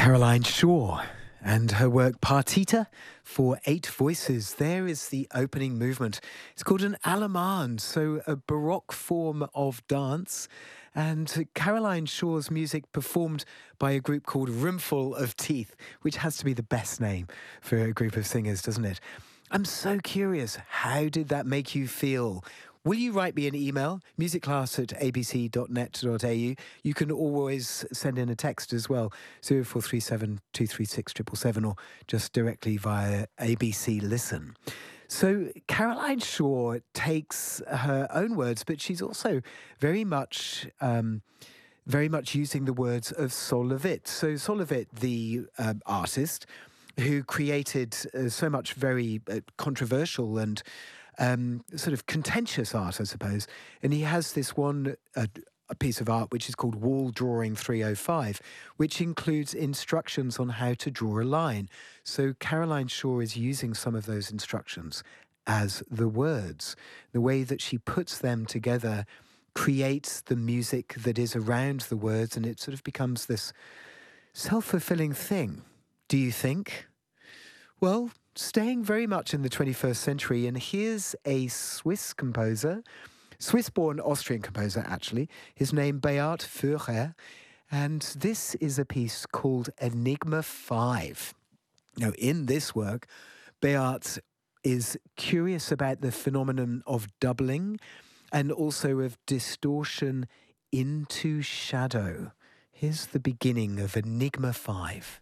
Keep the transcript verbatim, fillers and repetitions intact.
Caroline Shaw and her work Partita for Eight Voices. There is the opening movement. It's called an allemande, so a Baroque form of dance. And Caroline Shaw's music performed by a group called Roomful of Teeth, which has to be the best name for a group of singers, doesn't it? I'm so curious, how did that make you feel? Will you write me an email, musicclass at a b c dot net dot a u? You can always send in a text as well, zero four three seven, two three six, seven seven seven, or just directly via A B C Listen. So Caroline Shaw takes her own words, but she's also very much... Um, very much using the words of Sol LeWitt. So Sol LeWitt, the um, artist who created uh, so much very uh, controversial and um, sort of contentious art, I suppose. And he has this one uh, a piece of art which is called Wall Drawing three oh five, which includes instructions on how to draw a line. So Caroline Shaw is using some of those instructions as the words. The way that she puts them together creates the music that is around the words, and it sort of becomes this self-fulfilling thing. Do you think? Well, staying very much in the twenty-first century, and here's a Swiss composer, Swiss-born Austrian composer, actually. His name, Beat Furrer, and this is a piece called Enigma five. Now, in this work, Beat is curious about the phenomenon of doubling and also of distortion into shadow. Here's the beginning of Enigma five.